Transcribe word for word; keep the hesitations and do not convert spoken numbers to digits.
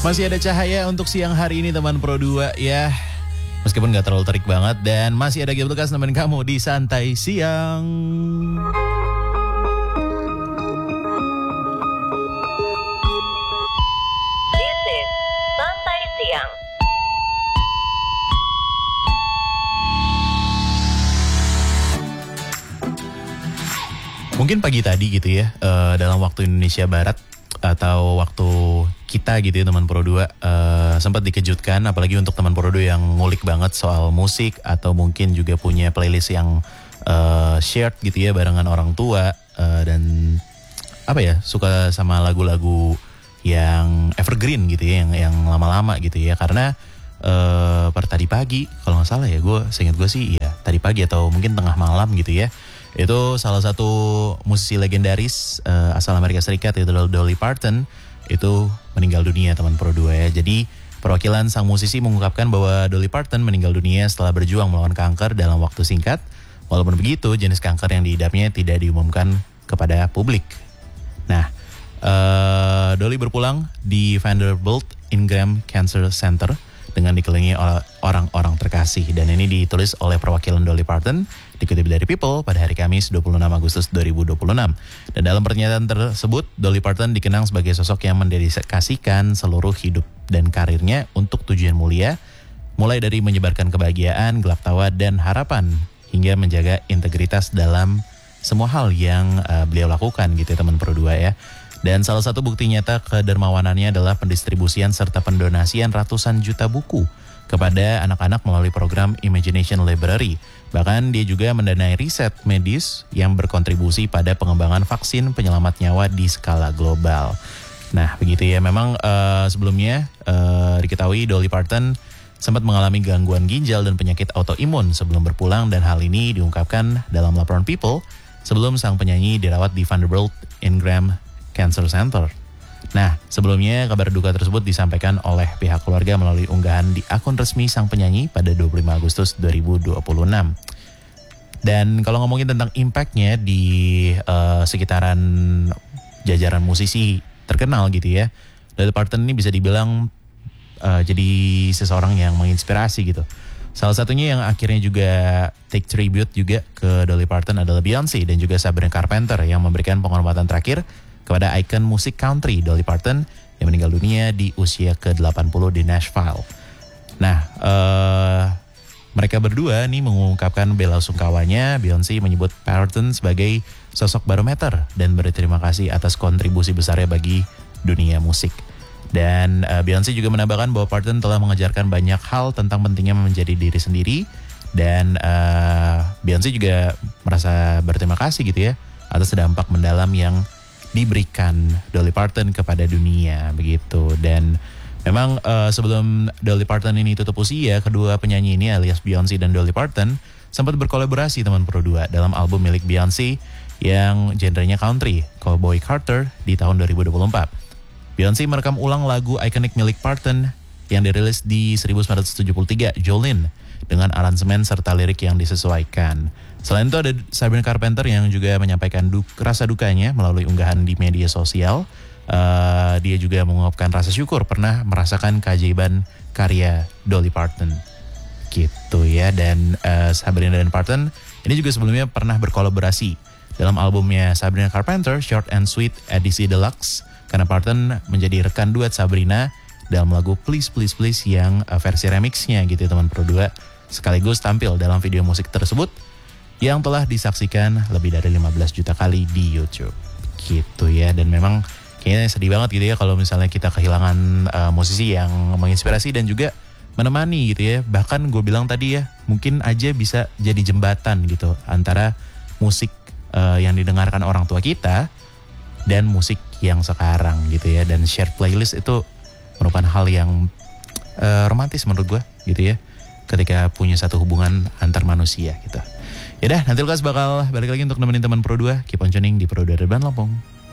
Masih ada cahaya untuk siang hari ini teman Pro dua ya. Meskipun gak terlalu terik banget. Dan masih ada Gable Kas nemenin kamu di Santai Siang. This is Santai Siang. Mungkin pagi tadi gitu ya, uh, dalam waktu Indonesia Barat atau waktu kita gitu ya teman Pro dua uh, sempat dikejutkan, apalagi untuk teman Pro dua yang ngulik banget soal musik atau mungkin juga punya playlist yang uh, shared gitu ya barengan orang tua uh, dan apa ya, suka sama lagu-lagu yang evergreen gitu ya, yang yang lama-lama gitu ya. Karena uh, per tadi pagi kalau nggak salah ya, gue seingat gue sih ya tadi pagi atau mungkin tengah malam gitu ya, itu salah satu musisi legendaris uh, asal Amerika Serikat yaitu Dolly Parton itu meninggal dunia teman Pro dua ya. Jadi perwakilan sang musisi mengungkapkan bahwa Dolly Parton meninggal dunia setelah berjuang melawan kanker dalam waktu singkat. Walaupun begitu, jenis kanker yang diidapnya tidak diumumkan kepada publik. Nah, uh, Dolly berpulang di Vanderbilt Ingram Cancer Center dengan dikelilingi oleh orang-orang terkasih. Dan ini ditulis oleh perwakilan Dolly Parton, dikutip dari People pada hari Kamis dua puluh enam Agustus dua ribu dua puluh enam. Dan dalam pernyataan tersebut, Dolly Parton dikenang sebagai sosok yang mendedikasikan seluruh hidup dan karirnya untuk tujuan mulia, mulai dari menyebarkan kebahagiaan, gelak tawa, dan harapan, hingga menjaga integritas dalam semua hal yang uh, beliau lakukan gitu ya teman Pro dua ya. Dan salah satu bukti nyata kedermawanannya adalah pendistribusian serta pendonasian ratusan juta buku kepada anak-anak melalui program Imagination Library. Bahkan dia juga mendanai riset medis yang berkontribusi pada pengembangan vaksin penyelamat nyawa di skala global. Nah begitu ya, memang uh, sebelumnya uh, diketahui Dolly Parton sempat mengalami gangguan ginjal dan penyakit autoimun sebelum berpulang, dan hal ini diungkapkan dalam laporan People sebelum sang penyanyi dirawat di Vanderbilt Ingram Cancer Center. Nah, sebelumnya kabar duka tersebut disampaikan oleh pihak keluarga melalui unggahan di akun resmi sang penyanyi pada dua puluh lima Agustus dua ribu dua puluh enam. Dan kalau ngomongin tentang impact-nya di uh, sekitaran jajaran musisi terkenal gitu ya, Dolly Parton ini bisa dibilang uh, jadi seseorang yang menginspirasi gitu. Salah satunya yang akhirnya juga take tribute juga ke Dolly Parton adalah Beyoncé dan juga Sabrina Carpenter yang memberikan penghormatan terakhir kepada ikon musik country Dolly Parton yang meninggal dunia di usia ke delapan puluh di Nashville. Nah, uh, mereka berdua nih mengungkapkan bela sungkawanya. Beyoncé menyebut Parton sebagai sosok barometer dan berterima kasih atas kontribusi besarnya bagi dunia musik. Dan uh, Beyoncé juga menambahkan bahwa Parton telah mengajarkan banyak hal tentang pentingnya menjadi diri sendiri. Dan uh, Beyoncé juga merasa berterima kasih gitu ya atas dampak mendalam yang diberikan Dolly Parton kepada dunia begitu. Dan memang uh, sebelum Dolly Parton ini tutup usia, kedua penyanyi ini alias Beyoncé dan Dolly Parton sempat berkolaborasi teman Pro dua dalam album milik Beyoncé yang genrenya country, Cowboy Carter, di tahun dua ribu dua puluh empat. Beyoncé merekam ulang lagu ikonik milik Parton yang dirilis di seribu sembilan ratus tujuh puluh tiga, Jolene, dengan aransemen serta lirik yang disesuaikan. Selain itu ada Sabrina Carpenter yang juga menyampaikan duk, rasa dukanya melalui unggahan di media sosial. Uh, dia juga mengungkapkan rasa syukur pernah merasakan keajaiban karya Dolly Parton. Gitu ya. Dan uh, Sabrina dan Parton ini juga sebelumnya pernah berkolaborasi dalam albumnya Sabrina Carpenter, Short and Sweet edisi Deluxe. Karena Parton menjadi rekan duet Sabrina dalam lagu Please Please Please yang uh, versi remixnya gitu ya teman Pro dua. Sekaligus tampil dalam video musik tersebut yang telah disaksikan lebih dari lima belas juta kali di YouTube. Gitu ya. Dan memang kayaknya sedih banget gitu ya kalau misalnya kita kehilangan uh, musisi yang menginspirasi dan juga menemani gitu ya. Bahkan gue bilang tadi ya, mungkin aja bisa jadi jembatan gitu antara musik uh, yang didengarkan orang tua kita dan musik yang sekarang gitu ya. Dan share playlist itu merupakan hal yang uh, romantis menurut gue gitu ya, ketika punya satu hubungan antar manusia gitu. Yaudah, nanti Lukas bakal balik lagi untuk nemenin teman Pro dua. Keep on tuning di Pro dua Urban Lampung.